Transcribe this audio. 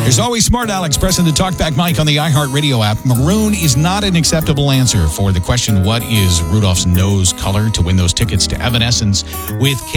There's always Smart Alex pressing the talkback mic on the iHeartRadio app. Maroon is not an acceptable answer for the question, what is Rudolph's nose color, to win those tickets to Evanescence with